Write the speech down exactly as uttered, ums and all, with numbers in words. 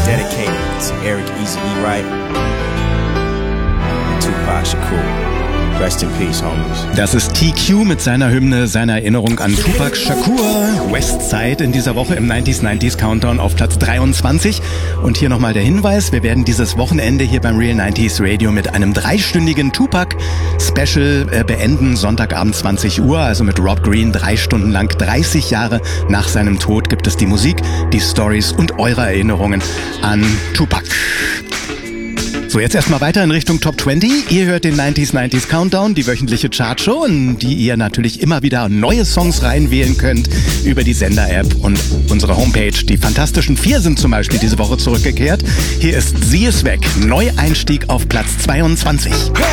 dedicated to Eric Easy E. Wright and Tupac Shakur. Rest in peace, homies. Das ist T Q mit seiner Hymne, seiner Erinnerung an Tupac Shakur. Westside in dieser Woche im neunziger neunziger Countdown auf Platz dreiundzwanzig. Und hier nochmal der Hinweis, wir werden dieses Wochenende hier beim Real neunziger Radio mit einem dreistündigen Tupac-Special äh, beenden. Sonntagabend zwanzig Uhr, also mit Rob Green, drei Stunden lang, dreißig Jahre nach seinem Tod gibt es die Musik, die Stories und eure Erinnerungen an Tupac. So, jetzt erstmal weiter in Richtung Top zwanzig. Ihr hört den neunziger neunziger Countdown, die wöchentliche Chartshow, in die ihr natürlich immer wieder neue Songs reinwählen könnt über die Sender-App und unsere Homepage. Die Fantastischen Vier sind zum Beispiel diese Woche zurückgekehrt. Hier ist Sie ist weg. Neueinstieg auf Platz zweiundzwanzig.